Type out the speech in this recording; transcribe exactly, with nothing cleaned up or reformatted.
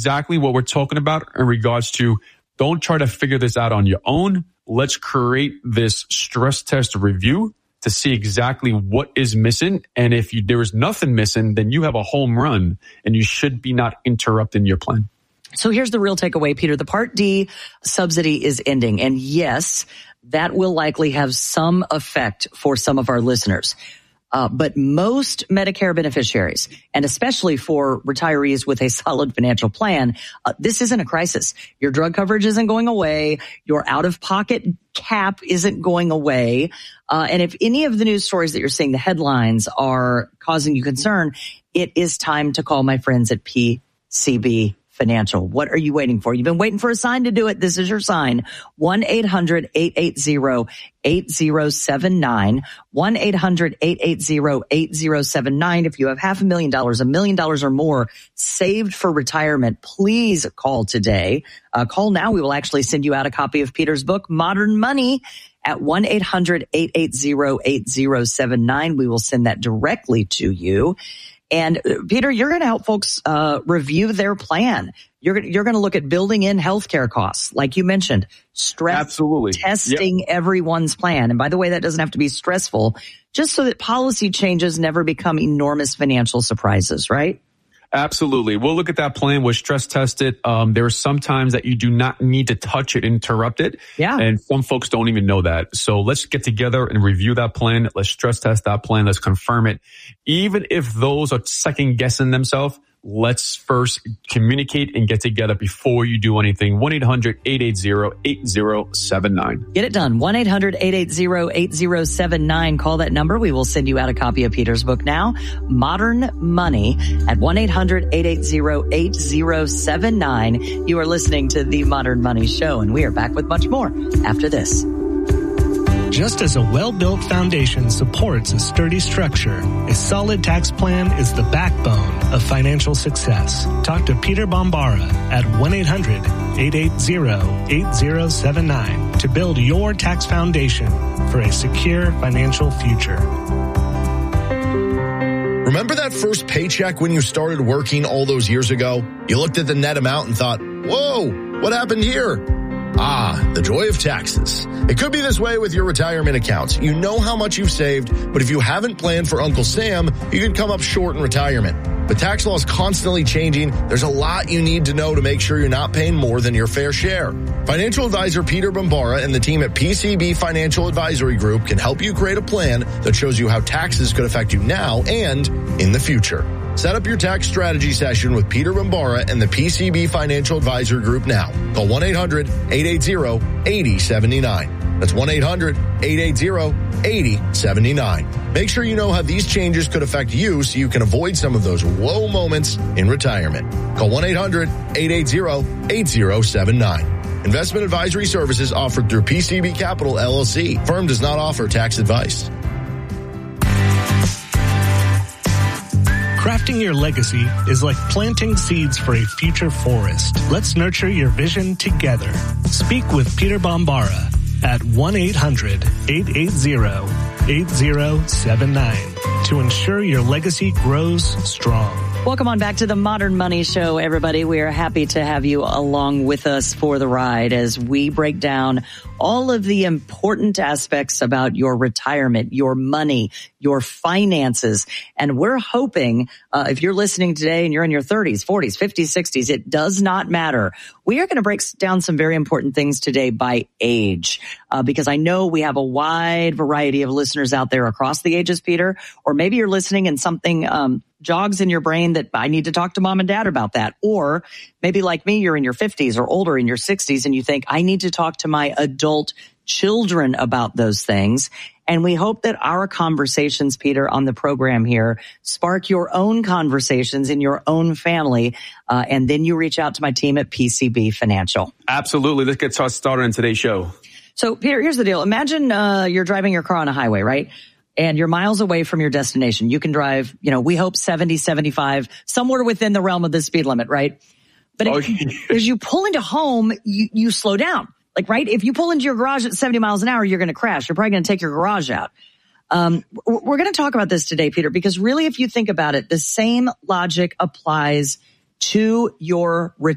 exactly what we're talking about in regards to don't try to figure this out on your own. Let's create this stress test review to see exactly what is missing. And if you, there is nothing missing, then you have a home run and you should be not interrupting your plan. So here's the real takeaway, Peter. The Part D subsidy is ending. And yes, that will likely have some effect for some of our listeners. Uh, but most Medicare beneficiaries, and especially for retirees with a solid financial plan, uh, this isn't a crisis. Your drug coverage isn't going away. Your out-of-pocket cap isn't going away. Uh, and if any of the news stories that you're seeing, the headlines, are causing you concern, it is time to call my friends at P C B Financial. What are you waiting for? You've been waiting for a sign to do it. This is your sign. one eight hundred eight eight zero eight zero seven nine. one eight hundred eight eight zero eight zero seven nine. If you have half a million dollars, a million dollars or more saved for retirement, please call today. Uh, call now. We will actually send you out a copy of Peter's book, Modern Money, at one eight hundred eight eight zero eight zero seven nine. We will send that directly to you. And uh, Peter, you're going to help folks uh, review their plan. You're you're going to look at building in healthcare costs, like you mentioned, stress Absolutely. testing yep. everyone's plan. And by the way, that doesn't have to be stressful, just so that policy changes never become enormous financial surprises, right? Absolutely. We'll look at that plan. We'll stress test it. Um, there are some times that you do not need to touch it, interrupt it. Yeah. And some folks don't even know that. So let's get together and review that plan. Let's stress test that plan. Let's confirm it. Even if those are second guessing themselves, let's first communicate and get together before you do anything. one eight hundred eight eight zero eight zero seven nine. Get it done. one eight hundred eight eight zero eight zero seven nine. Call that number. We will send you out a copy of Peter's book now, Modern Money, at one eight hundred eight eight zero eight zero seven nine. You are listening to The Modern Money Show, and we are back with much more after this. Just as a well-built foundation supports a sturdy structure, a solid tax plan is the backbone of financial success. Talk to Peter Bombara at one eight hundred eight eight zero eight zero seven nine to build your tax foundation for a secure financial future. Remember that first paycheck when you started working all those years ago? You looked at the net amount and thought, whoa, what happened here? Ah, the joy of taxes. It could be this way with your retirement accounts. You know how much you've saved, but if you haven't planned for Uncle Sam, you could come up short in retirement. But tax law is constantly changing. There's a lot you need to know to make sure you're not paying more than your fair share. Financial advisor Peter Bombara and the team at P C B Financial Advisory Group can help you create a plan that shows you how taxes could affect you now and in the future. Set up your tax strategy session with Peter Bombara and the P C B Financial Advisory Group now. Call one eight hundred eight eight zero eight zero seven nine. That's one eight hundred eight eight zero eight zero seven nine. Make sure you know how these changes could affect you so you can avoid some of those whoa moments in retirement. Call one eight hundred eight eight zero eight zero seven nine. Investment advisory services offered through P C B Capital, L L C. Firm does not offer tax advice. Crafting your legacy is like planting seeds for a future forest. Let's nurture your vision together. Speak with Peter Bombara at one eight hundred eight eight zero eight zero seven nine to ensure your legacy grows strong. Welcome on back to the Modern Money Show, everybody. We are happy to have you along with us for the ride as we break down all of the important aspects about your retirement, your money, your finances. And we're hoping, uh, if you're listening today and you're in your thirties, forties, fifties, sixties, it does not matter. We are going to break down some very important things today by age, uh, because I know we have a wide variety of listeners out there across the ages, Peter, or maybe you're listening and something, um, jogs in your brain that I need to talk to mom and dad about that. Or maybe like me, you're in your fifties or older, in your sixties, and you think, I need to talk to my adult children about those things. And we hope that our conversations, Peter, on the program here spark your own conversations in your own family. Uh, and then you reach out to my team at P C B Financial. Absolutely. Let's get started on today's show. So, Peter, here's the deal. Imagine uh, you're driving your car on a highway, right? And you're miles away from your destination. You can drive, you know, we hope seventy, seventy-five, somewhere within the realm of the speed limit, right? But oh, if, as you pull into home, you, you slow down. Like, right? If you pull into your garage at seventy miles an hour, you're going to crash. You're probably going to take your garage out. Um, we're going to talk about this today, Peter, because really, if you think about it, the same logic applies to your retirement.